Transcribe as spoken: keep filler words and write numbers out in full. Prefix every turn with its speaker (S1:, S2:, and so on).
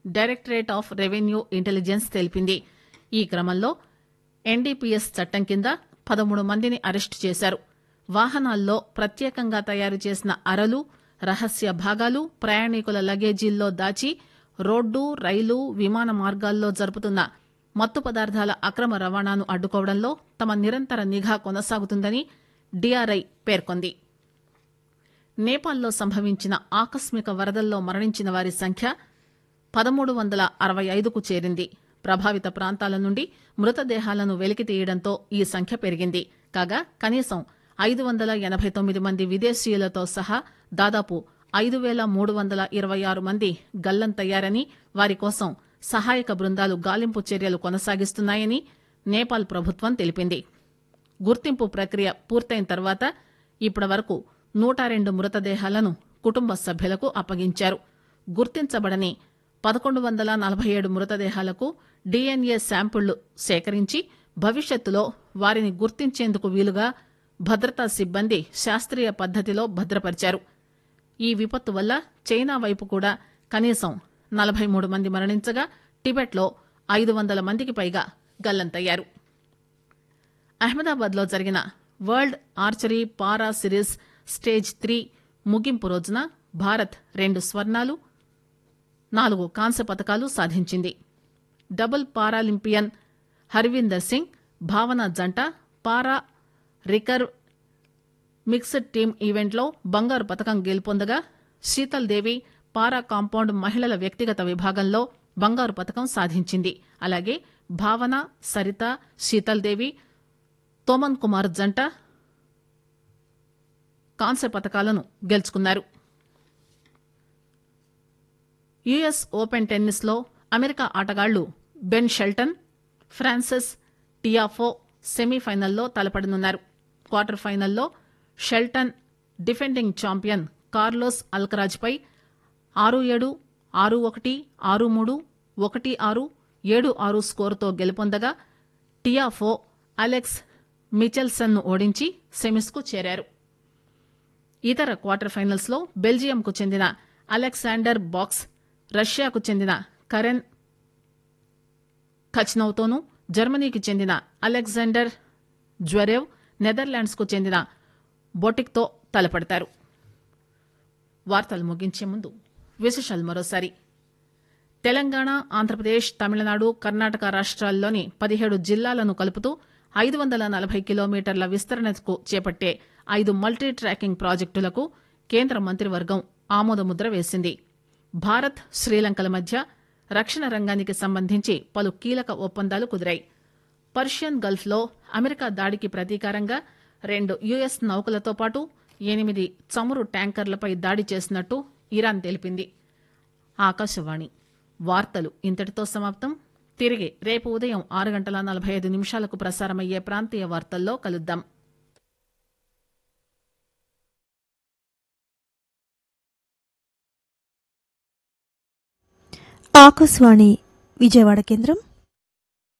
S1: Directorate of revenue intelligence తెలిపింది. ఈ క్రమంలో ఎన్డీపీఎస్ చట్టం కింద పదమూడు మందిని అరెస్టు చేశారు. వాహనాల్లో ప్రత్యేకంగా తయారు చేసిన అరలు, రహస్య భాగాలు, ప్రయాణికుల లగేజీల్లో దాచి రోడ్డు, రైలు, విమాన మార్గాల్లో జరుపుతున్న మత్తు పదార్థాల అక్రమ రవాణాను అడ్డుకోవడంలో తమ నిరంతర నిఘా కొనసాగుతుందని డీఆర్ఐ పేర్కొంది. నేపాల్లో సంభవించిన ఆకస్మిక వరదల్లో మరణించిన వారి సంఖ్య పదమూడు వందల అరవై ఐదుకు చేరింది. ప్రభావిత ప్రాంతాల నుండి మృతదేహాలను వెలికితీయడంతో ఈ సంఖ్య పెరిగింది. కాగా కనీసం ఐదు వందల ఎనబై తొమ్మిది మంది విదేశీయులతో సహా దాదాపు ఐదు పేల మూడు వందల ఇరవై ఆరు మంది గల్లంతయ్యారని, వారి కోసం సహాయక బృందాలు గాలింపు చర్యలు కొనసాగిస్తున్నాయని నేపాల్ ప్రభుత్వం తెలిపింది. గుర్తింపు ప్రక్రియ పూర్తయిన తర్వాత ఇప్పటి వరకు నూట రెండు మృతదేహాలను కుటుంబ సభ్యులకు అప్పగించారు. గుర్తించబడని పదకొండు వందల నలభై ఏడు మృతదేహాలకు డీఎన్ఏ శాంపిళ్లు సేకరించి భవిష్యత్తులో వారిని గుర్తించేందుకు వీలుగా భద్రతా సిబ్బంది శాస్త్రీయ పద్దతిలో భద్రపరిచారు. ఈ విపత్తు వల్ల చైనా వైపు కూడా కనీసం నలభై మూడు మంది మరణించగా టిబెట్లో ఐదు వందల మందికి పైగా గల్లంతయ్యారు. అహ్మదాబాద్ లో జరిగిన వరల్డ్ ఆర్చరీ పారా సిరీస్ స్టేజ్ త్రీ ముగింపు రోజున భారత్ రెండు స్వర్ణాలు, నాలుగు కాంస్య పతకాలు సాధించింది. డబుల్ పారాలింపియన్ హర్వీందర్ సింగ్, భావన జంట పారా రికర్వ్ మిక్స్డ్ టీమ్ ఈవెంట్లో బంగారు పతకం గెలుపొందగా, శీతల్ దేవి పారా కాంపౌండ్ మహిళల వ్యక్తిగత విభాగంలో బంగారు పతకం సాధించింది. అలాగే భావన, సరిత, శీతల్ దేవి, తోమన్ కుమార్ జంట కాంస్య పతకాలను గెలుచుకున్నారు. యుఎస్ ఓపెన్ టెన్నిస్ లో అమెరికా ఆటగాళ్లు బెన్ షెల్టన్, ఫ్రాన్సిస్ టియాఫో సెమీఫైనల్లో తలపడనున్నారు. క్వార్టర్ ఫైనల్లో Sheldon defending champion Carlos Alcaraz పై ఆరు ఏడు, ఆరు ఒకటి, ఆరు మూడు, ఒకటి ఆరు, ఏడు ఆరు స్కోరుతో గెలుపొందగా, టియాఫో అలెక్స్ మిచెల్సన్ ను ఓడించి సెమీస్ కు చేరారు. ఇతర క్వార్టర్ ఫైనల్స్ లో బెల్జియంకు చెందిన అలెగ్జాండర్ బాక్స్ రష్యాకు చెందిన కరెన్ ఖచ్నౌతోనూ, జర్మనీకి చెందిన అలెగ్జాండర్ జ్వరేవ్ నెదర్లాండ్స్ కు చెందిన బొటిక్తో తలపడతారు. వార్తలు ముగించే ముందు విశేషాలు మరోసారి. తెలంగాణ, ఆంధ్రప్రదేశ్, తమిళనాడు, కర్ణాటక రాష్ట్రాల్లోని పదిహేడు జిల్లాలను కలుపుతూ ఐదు వందల నలభై కిలోమీటర్ల విస్తరణకు చేపట్టే ఐదు మల్టీ ట్రాకింగ్ ప్రాజెక్టులకు కేంద్ర మంత్రివర్గం ఆమోదముద్ర వేసింది. భారత్, శ్రీలంకల మధ్య రక్షణ రంగానికి సంబంధించి పలు కీలక ఒప్పందాలు కుదిరాయి. పర్షియన్ గల్ఫ్ లో అమెరికా దాడికి ప్రతీకారంగా రెండు యుఎస్ నౌకలతో పాటు ఎనిమిది చమురు ట్యాంకర్లపై దాడి చేసినట్టు ఇరాన్ తెలిపింది. ఆకాశవాణి వార్తలు ఇంతటితో సమాప్తం. తిరిగి రేపు ఉదయం ఆరు గంటల నలభై ఐదు నిమిషాలకు ప్రసారమయ్యే ప్రాంతీయ వార్తల్లో కలుద్దాం.
S2: ఆకాశవాణి విజయవాడ కేంద్రం.